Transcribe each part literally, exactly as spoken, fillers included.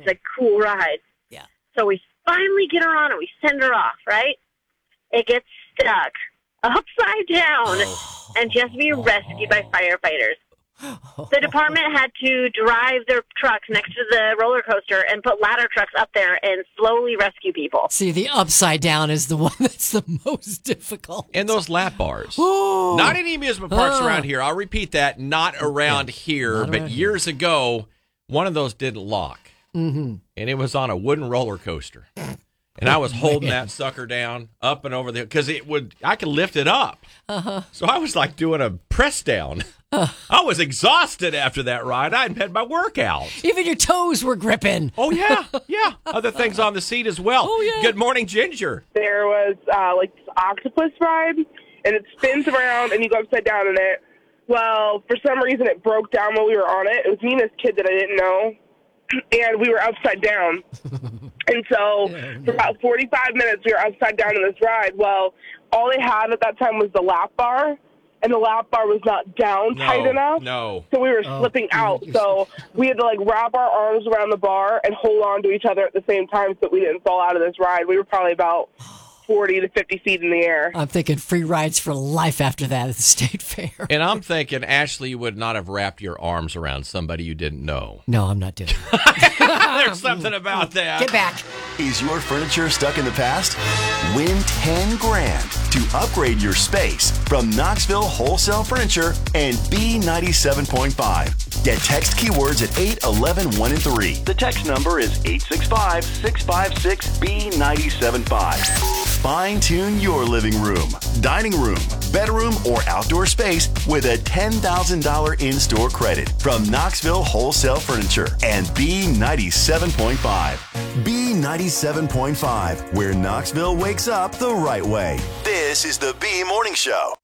It's a cool ride. Yeah. So we finally get her on and we send her off, right? It gets stuck upside down Oh. and she has to be rescued by firefighters. The department had to drive their trucks next to the roller coaster and put ladder trucks up there and slowly rescue people. See, the upside down is the one that's the most difficult. And those lap bars. Oh. Not any amusement parks Oh. around here. I'll repeat that. Not around here. Not but around years ago, one of those didn't lock. Mm-hmm. And it was on a wooden roller coaster. And I was holding that sucker down up and over the, because it would, I could lift it up. Uh-huh. So I was like doing a press down. Uh. I was exhausted after that ride. I hadn't had my workout. Even your toes were gripping. Oh, yeah. Yeah. Other things on the seat as well. Oh, yeah. Good morning, Ginger. There was uh, like this octopus ride, and it spins around, and you go upside down in it. Well, for some reason, it broke down while we were on it. It was me and this kid that I didn't know, and we were upside down. And so Yeah, for about forty-five minutes, we were upside down in this ride. Well, all they had at that time was the lap bar, and the lap bar was not down No, tight enough. no. So we were Oh, slipping out. you're So we had to, like, wrap our arms around the bar and hold on to each other at the same time so that we didn't fall out of this ride. We were probably about forty to fifty feet in the air. I'm thinking free rides for life after that at the state fair. And I'm thinking, Ashley, you would not have wrapped your arms around somebody you didn't know. No, I'm not doing it. There's something about that. Get back. Is your furniture stuck in the past? Win ten grand to upgrade your space from Knoxville Wholesale Furniture and B ninety-seven point five. Get text keywords at eight eleven one and three. The text number is eight six five, six five six, B nine seven five. Fine-tune your living room, dining room, bedroom, or outdoor space with a ten thousand dollars in-store credit from Knoxville Wholesale Furniture and B ninety-seven point five. B ninety-seven point five, where Knoxville wakes up the right way. This is the B Morning Show.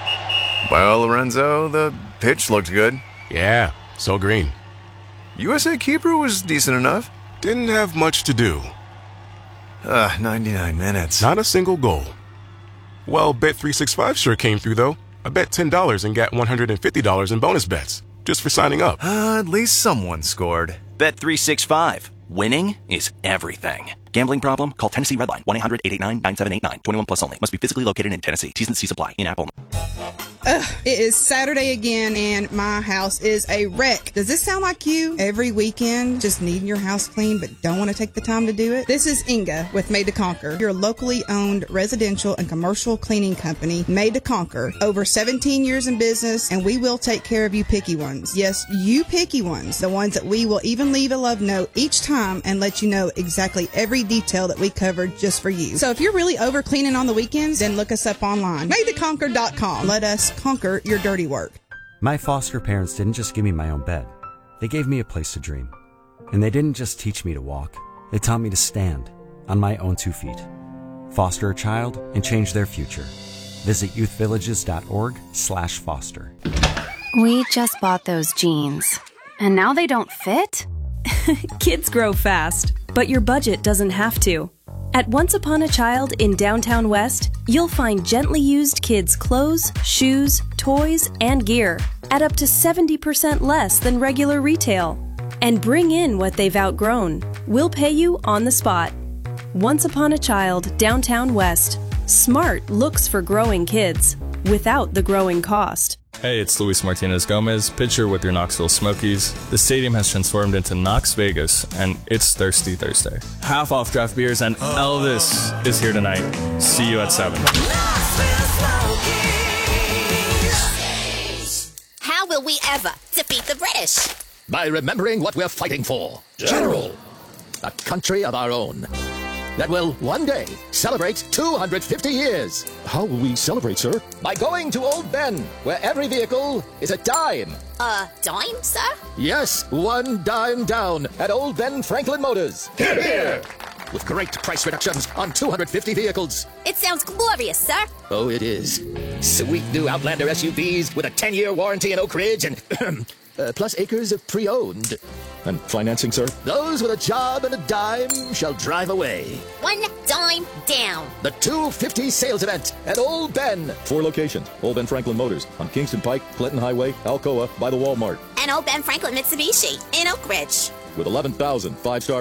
Well, Lorenzo, the pitch looked good. Yeah, so green. U S A Keeper was decent enough. Didn't have much to do. Uh, ninety-nine minutes. Not a single goal. Well, Bet three sixty-five sure came through, though. I bet ten dollars and got one hundred fifty dollars in bonus bets just for signing up. Uh, at least someone scored. Bet three sixty-five. Winning is everything. Gambling problem? Call Tennessee Redline. one eight hundred eight eight nine nine seven eight nine. twenty-one plus only. Must be physically located in Tennessee. T's and C's apply. In Apple. Ugh, it is Saturday again and my house is a wreck. Does this sound like you? Every weekend, just needing your house clean but don't want to take the time to do it? This is Inga with Made to Conquer, your locally owned residential and commercial cleaning company, Made to Conquer. Over seventeen years in business, and we will take care of you picky ones. Yes, you picky ones. The ones that we will even leave a love note each time and let you know exactly every detail that we covered just for you. So if you're really over cleaning on the weekends, then look us up online. made to conquer dot com. Let us conquer your dirty work. My foster parents didn't just give me my own bed. They gave me a place to dream. And they didn't just teach me to walk. They taught me to stand on my own two feet. Foster a child and change their future. Visit youthvillages.org slash foster. We just bought those jeans. And now they don't fit? Kids grow fast, but your budget doesn't have to. At Once Upon a Child in Downtown West, you'll find gently used kids' clothes, shoes, toys, and gear at up to seventy percent less than regular retail. And bring in what they've outgrown. We'll pay you on the spot. Once Upon a Child, Downtown West. Smart looks for growing kids without the growing cost. Hey, it's Luis Martinez Gomez, pitcher with your Knoxville Smokies. The stadium has transformed into Knox Vegas, and it's Thirsty Thursday. Half off draft beers, and Elvis is here tonight. See you at seven. How will we ever defeat the British? By remembering what we're fighting for. General. A country of our own. That will one day celebrate two hundred fifty years. How will we celebrate, sir? By going to Old Ben, where every vehicle is a dime. A dime, sir? Yes, one dime down at Old Ben Franklin Motors. Here, here! With great price reductions on two hundred fifty vehicles. It sounds glorious, sir. Oh, it is. Sweet new Outlander S U Vs with a ten-year warranty in Oak Ridge and uh, plus acres of pre-owned. And financing, sir? Those with a job and a dime shall drive away. One dime down. The two fifty sales event at Old Ben. Four locations. Old Ben Franklin Motors on Kingston Pike, Clinton Highway, Alcoa, by the Walmart. And Old Ben Franklin Mitsubishi in Oak Ridge. With eleven thousand five-star